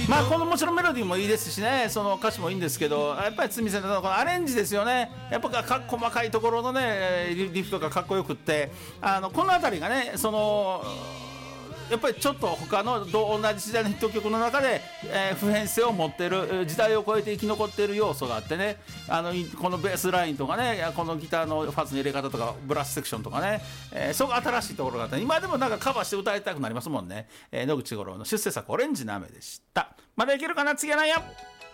まあこのもちろんメロディーもいいですしね、その歌詞もいいんですけど、やっぱり堤さんのこのアレンジですよね。やっぱ細かいところのねリフとかかっこよくって、この辺りがね、やっぱりちょっと他の同じ時代のヒット曲の中で、普遍性を持っている、時代を超えて生き残っている要素があってね、このベースラインとかね、このギターのファズの入れ方とかブラスセクションとかね、そこが新しいところがあって、今でもなんかカバーして歌いたくなりますもんね。野口五郎の出世作オレンジの雨でした。まだいけるかな、次はないや。